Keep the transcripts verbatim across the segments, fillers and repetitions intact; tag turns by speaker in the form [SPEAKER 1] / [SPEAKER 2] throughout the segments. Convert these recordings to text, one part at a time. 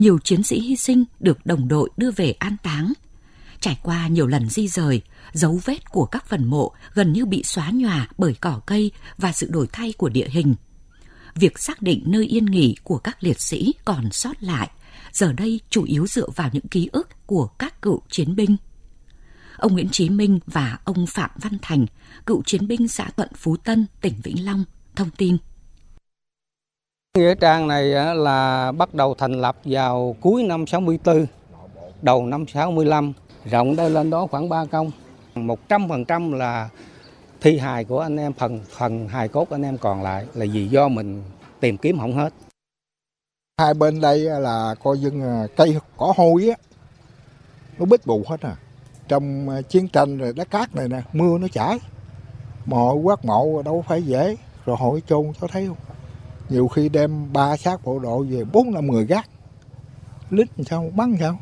[SPEAKER 1] nhiều chiến sĩ hy sinh được đồng đội đưa về an táng. Trải qua nhiều lần di rời, dấu vết của các phần mộ gần như bị xóa nhòa bởi cỏ cây và sự đổi thay của địa hình. Việc xác định nơi yên nghỉ của các liệt sĩ còn sót lại, giờ đây chủ yếu dựa vào những ký ức của các cựu chiến binh. Ông Nguyễn Chí Minh và ông Phạm Văn Thành, cựu chiến binh xã Thuận Phú Tân, tỉnh Vĩnh Long, thông tin.
[SPEAKER 2] Nghĩa trang này là bắt đầu thành lập vào cuối năm sáu mươi tư, đầu năm sáu mươi lăm, rộng đây lên đó khoảng ba công. một trăm phần trăm là thi hài của anh em, phần phần hài cốt anh em còn lại là vì do mình tìm kiếm không hết.
[SPEAKER 3] Hai bên đây là coi như cây cỏ hôi á, nó bít bù hết à. Trong chiến tranh rồi đất cát này nè, mưa nó chảy, mộ quát mộ đâu phải dễ, rồi hội chôn cho thấy không. Nhiều khi đem ba xác bộ đội về bốn năm người gác, lít sao bắn sao.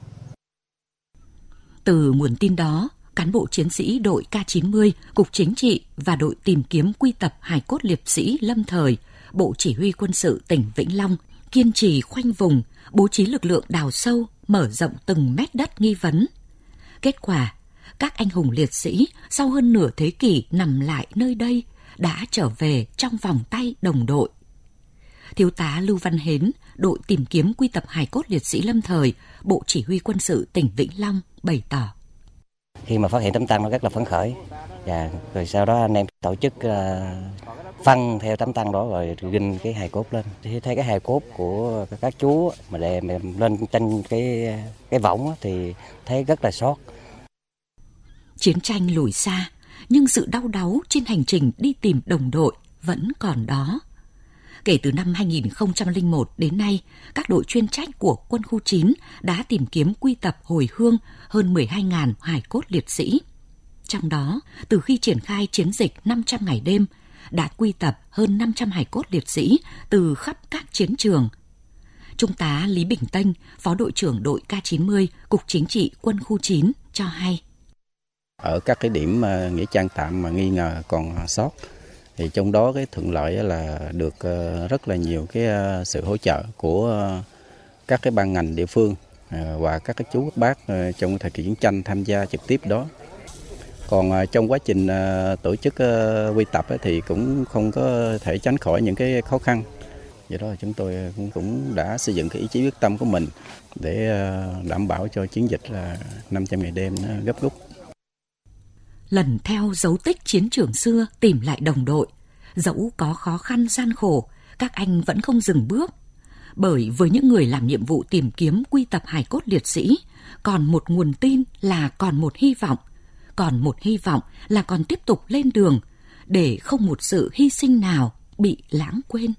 [SPEAKER 1] Từ nguồn tin đó, cán bộ chiến sĩ đội K chín mươi, Cục Chính trị và đội tìm kiếm quy tập hài cốt liệt sĩ lâm thời, Bộ Chỉ huy Quân sự tỉnh Vĩnh Long kiên trì khoanh vùng, bố trí lực lượng đào sâu, mở rộng từng mét đất nghi vấn. Kết quả, các anh hùng liệt sĩ sau hơn nửa thế kỷ nằm lại nơi đây đã trở về trong vòng tay đồng đội. Thiếu tá Lưu Văn Hến, đội tìm kiếm quy tập hài cốt liệt sĩ lâm thời, Bộ Chỉ huy Quân sự tỉnh Vĩnh Long bày tỏ.
[SPEAKER 4] Khi mà phát hiện tấm tăng nó rất là phấn khởi, và rồi sau đó anh em tổ chức uh, phân theo tấm tăng đó rồi ginh cái hài cốt lên. Thì thấy cái hài cốt của các chú mà để lên trên cái cái võng thì thấy rất là xót.
[SPEAKER 1] Chiến tranh lùi xa, nhưng sự đau đáu trên hành trình đi tìm đồng đội vẫn còn đó. Kể từ năm hai nghìn không trăm lẻ một đến nay, các đội chuyên trách của Quân khu chín đã tìm kiếm quy tập hồi hương hơn mười hai nghìn hài cốt liệt sĩ. Trong đó, từ khi triển khai chiến dịch năm trăm ngày đêm, đã quy tập hơn năm trăm hài cốt liệt sĩ từ khắp các chiến trường. Trung tá Lý Bình Tênh, Phó đội trưởng đội K chín mươi, Cục Chính trị Quân khu chín cho hay.
[SPEAKER 5] Ở các cái điểm nghĩa trang tạm mà nghi ngờ còn sót, thì trong đó cái thuận lợi là được rất là nhiều cái sự hỗ trợ của các cái ban ngành địa phương và các cái chú các bác trong thời kỳ chiến tranh tham gia trực tiếp đó. Còn trong quá trình tổ chức quy tập thì cũng không có thể tránh khỏi những cái khó khăn. Do đó chúng tôi cũng đã xây dựng cái ý chí quyết tâm của mình để đảm bảo cho chiến dịch là năm trăm ngày đêm nó gấp rút.
[SPEAKER 1] Lần theo dấu tích chiến trường xưa tìm lại đồng đội, dẫu có khó khăn gian khổ, các anh vẫn không dừng bước. Bởi với những người làm nhiệm vụ tìm kiếm quy tập hài cốt liệt sĩ, còn một nguồn tin là còn một hy vọng, còn một hy vọng là còn tiếp tục lên đường, để không một sự hy sinh nào bị lãng quên.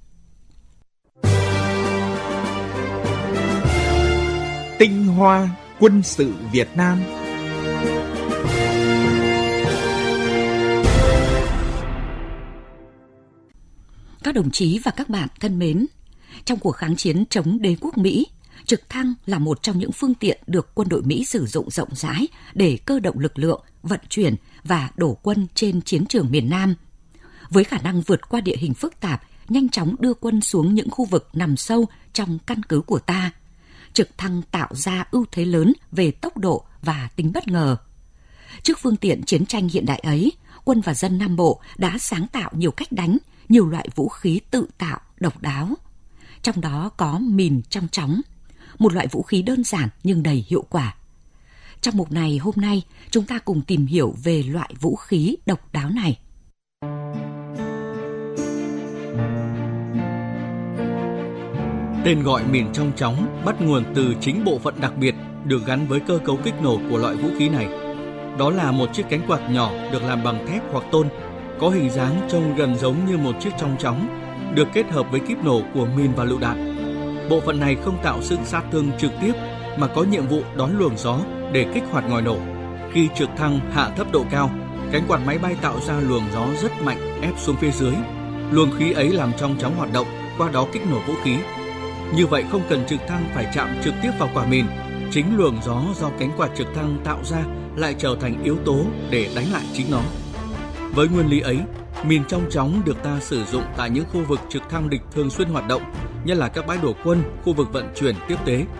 [SPEAKER 6] Tinh hoa quân sự Việt Nam.
[SPEAKER 1] Các đồng chí và các bạn thân mến, trong cuộc kháng chiến chống đế quốc Mỹ, trực thăng là một trong những phương tiện được quân đội Mỹ sử dụng rộng rãi để cơ động lực lượng, vận chuyển và đổ quân trên chiến trường miền Nam. Với khả năng vượt qua địa hình phức tạp, nhanh chóng đưa quân xuống những khu vực nằm sâu trong căn cứ của ta, trực thăng tạo ra ưu thế lớn về tốc độ và tính bất ngờ. Trước phương tiện chiến tranh hiện đại ấy, quân và dân Nam Bộ đã sáng tạo nhiều cách đánh, nhiều loại vũ khí tự tạo, độc đáo. Trong đó có mìn trong chóng, một loại vũ khí đơn giản nhưng đầy hiệu quả. Trong mục này hôm nay, chúng ta cùng tìm hiểu về loại vũ khí độc đáo này.
[SPEAKER 7] Tên gọi mìn trong chóng bắt nguồn từ chính bộ phận đặc biệt được gắn với cơ cấu kích nổ của loại vũ khí này. Đó là một chiếc cánh quạt nhỏ được làm bằng thép hoặc tôn, có hình dáng trông gần giống như một chiếc trong chóng, được kết hợp với kíp nổ của mìn và lựu đạn. Bộ phận này không tạo sự sát thương trực tiếp mà có nhiệm vụ đón luồng gió để kích hoạt ngòi nổ. Khi trực thăng hạ thấp độ cao, cánh quạt máy bay tạo ra luồng gió rất mạnh ép xuống phía dưới. Luồng khí ấy làm trong chóng hoạt động, qua đó kích nổ vũ khí. Như vậy không cần trực thăng phải chạm trực tiếp vào quả mìn, chính luồng gió do cánh quạt trực thăng tạo ra lại trở thành yếu tố để đánh lại chính nó. Với nguyên lý ấy, mìn trong chóng được ta sử dụng tại những khu vực trực thăng địch thường xuyên hoạt động, như là các bãi đổ quân, khu vực vận chuyển tiếp tế.